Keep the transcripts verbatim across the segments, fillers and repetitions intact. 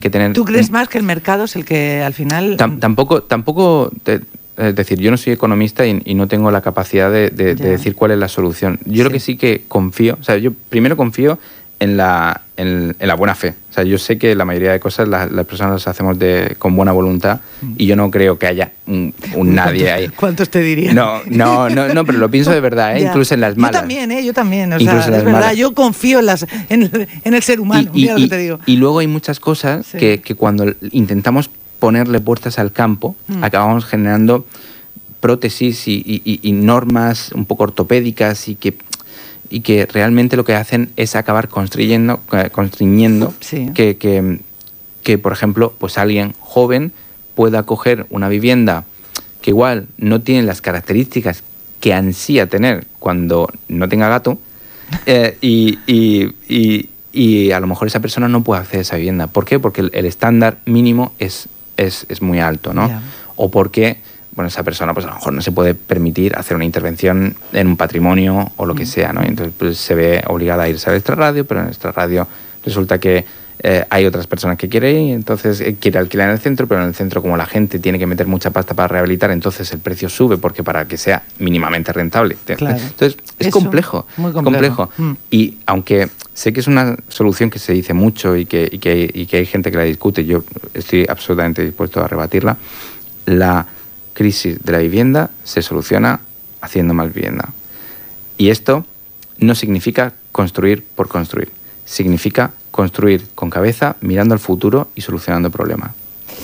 que tener... ¿Tú crees más que el mercado es el que al final...? Tam, tampoco, tampoco te, es decir, yo no soy economista y, y no tengo la capacidad de, de, de decir cuál es la solución. Yo sí. Lo que sí que confío, o sea, yo primero confío en la, en, en la buena fe. O sea, yo sé que la mayoría de cosas las, las personas las hacemos de, con buena voluntad y yo no creo que haya un, un nadie ahí. ¿Cuántos te dirían? No, no, no, no, pero lo pienso de verdad, ¿eh? Incluso en las malas. Yo también, ¿eh? Yo también, o sea, es verdad, malas. Yo confío en, las, en, el, en el ser humano, y, y, mira lo que te digo. Y luego hay muchas cosas sí. que, que cuando intentamos ponerle puertas al campo, mm. acabamos generando prótesis y, y, y normas un poco ortopédicas y que... y que realmente lo que hacen es acabar constriñendo, constriñendo sí. que, que, que, por ejemplo, pues alguien joven pueda coger una vivienda que igual no tiene las características que ansía tener cuando no tenga gato eh, y, y, y, y a lo mejor esa persona no puede acceder a esa vivienda. ¿Por qué? Porque el, el estándar mínimo es, es, es muy alto, ¿no? Yeah. O porque... bueno, esa persona pues a lo mejor no se puede permitir hacer una intervención en un patrimonio o lo que sea, ¿no? Y entonces pues, se ve obligada a irse al extrarradio, pero en el extrarradio resulta que eh, hay otras personas que quieren ir, entonces eh, quiere alquilar en el centro, pero en el centro como la gente tiene que meter mucha pasta para rehabilitar, entonces el precio sube porque para que sea mínimamente rentable. Claro. Entonces es Eso, complejo, muy complejo. complejo. Mm. Y aunque sé que es una solución que se dice mucho y que, y que, y que hay gente que la discute, yo estoy absolutamente dispuesto a rebatirla, la crisis de la vivienda se soluciona haciendo más vivienda. Y esto no significa construir por construir, significa construir con cabeza, mirando al futuro y solucionando problemas.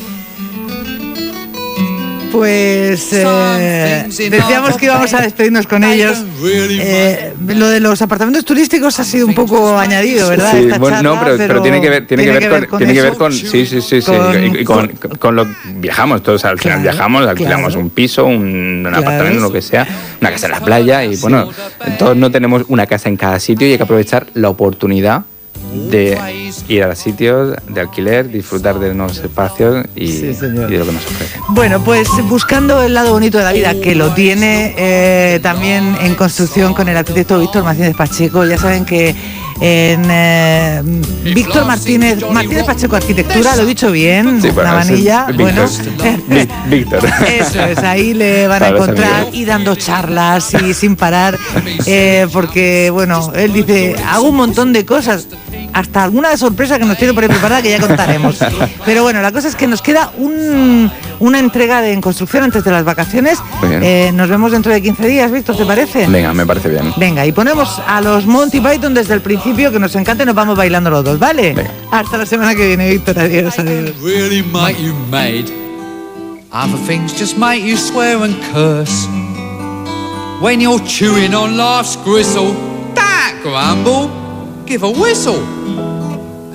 Pues eh, decíamos que íbamos a despedirnos con ellos. Eh, lo de los apartamentos turísticos ha sido un poco añadido, ¿verdad? Sí, Esta bueno, charla, no, pero, pero, pero tiene que ver, tiene tiene que ver, con, tiene que ver con, sí, sí, sí, con, sí, y, y con, con, con lo viajamos todos, al final claro, viajamos, alquilamos claro. un piso, un, un claro. apartamento, lo que sea, una casa en la playa y bueno, todos no tenemos una casa en cada sitio y hay que aprovechar la oportunidad de ir a los sitios de alquiler, disfrutar de nuevos espacios y, sí, y de lo que nos ofrecen. Bueno, pues buscando el lado bonito de la vida, que lo tiene eh, también en construcción con el arquitecto Víctor Martínez Pacheco. Ya saben que en eh, Víctor Martínez Martínez Pacheco Arquitectura, lo he dicho bien, sí, bueno, Navanilla, es bueno, Víctor. Eso es, ahí le van a encontrar y dando charlas y sin parar, eh, porque bueno, él dice, hago un montón de cosas, hasta alguna sorpresa que nos tiene por ahí preparada que ya contaremos. Pero bueno, la cosa es que nos queda un, una entrega de En Construcción antes de las vacaciones. Eh, nos vemos dentro de quince días, Víctor, ¿te parece? Venga, me parece bien. Venga, y ponemos a los Monty Python desde el principio, que nos encanta, y nos vamos bailando los dos, ¿vale? Venga. Hasta la semana que viene, Víctor. Adiós, adiós. Really make you mad. Other things just make you swear and curse. When you're chewing on life's gristle, that grumble, give a whistle.